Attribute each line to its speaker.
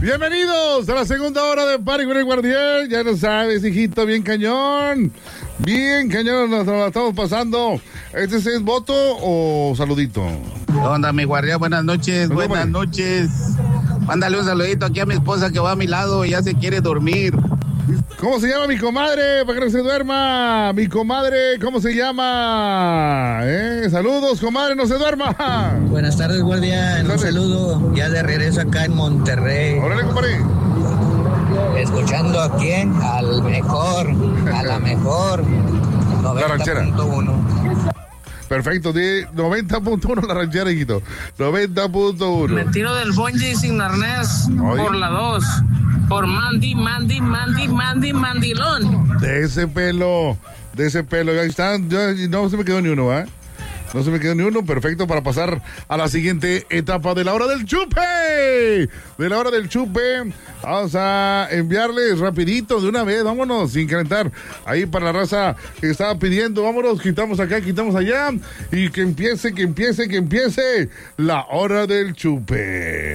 Speaker 1: Bienvenidos a la segunda hora de Party con el Guardián. Ya lo sabes, hijito, bien cañón. Bien cañón, nos la estamos pasando. ¿Este es voto o saludito?
Speaker 2: ¿Qué onda, mi guardián? Buenas noches, buenas noches. Mándale un saludito aquí a mi esposa que va a mi lado y ya se quiere dormir.
Speaker 1: ¿Cómo se llama mi comadre? Para que no se duerma. Mi comadre, ¿cómo se llama? Saludos, comadre, no se duerma.
Speaker 3: Buenas tardes, guardián. Un saludo. Ya de regreso acá en Monterrey.
Speaker 1: Órale, compadre.
Speaker 3: Escuchando a quién? Al mejor, a la mejor. 90.1.
Speaker 1: Perfecto, 90.1 la ranchera, hijito. 90.1.
Speaker 4: Me tiro del bungee sin arnés. Oye. Por la 2. Por mandilón.
Speaker 1: De ese pelo. Ahí están. No se me quedó ni uno, ¿eh? No se me quedó ni uno. Perfecto para pasar a la siguiente etapa de la hora del chupe. Vamos a enviarles rapidito de una vez. Vámonos, sin calentar. Ahí para la raza que estaba pidiendo. Vámonos, quitamos acá, quitamos allá. Y que empiece la hora del chupe.